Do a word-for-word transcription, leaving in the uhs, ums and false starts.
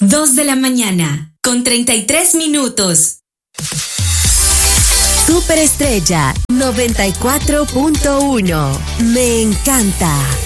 dos de la mañana, con treinta y tres minutos. Superestrella noventa y cuatro punto uno. Me encanta.